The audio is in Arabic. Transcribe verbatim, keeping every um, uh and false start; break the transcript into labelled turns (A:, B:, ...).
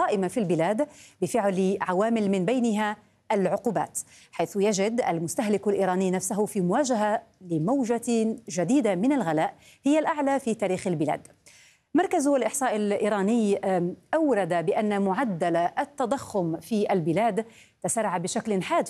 A: قائمة في البلاد بفعل عوامل من بينها العقوبات، حيث يجد المستهلك الإيراني نفسه في مواجهة لموجة جديدة من الغلاء هي الأعلى في تاريخ البلاد. مركز الإحصاء الإيراني أورد بأن معدل التضخم في البلاد تسارع بشكل حاد